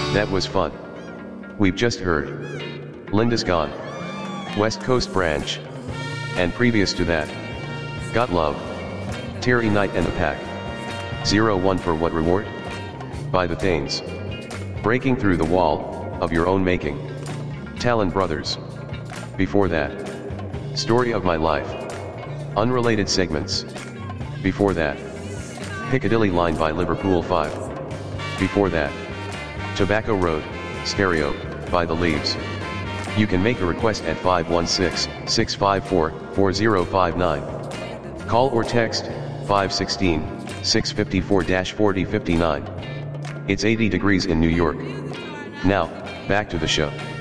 That was fun. We've just heard Linda's Gone, West Coast Branch, and previous to that, Got Love, Terry Knight and the Pack. 0-1 for what reward? By the Thanes. Breaking Through the Wall, of Your Own Making. Talon Brothers. Before that, Story of My Life. Unrelated segments. Before that, Piccadilly Line by Liverpool 5. Before that, Tobacco Road, Stereo, by The Leaves. You can make a request at 516-654-4059. Call or text 516-654-4059. It's 80 degrees in New York. Now, back to the show.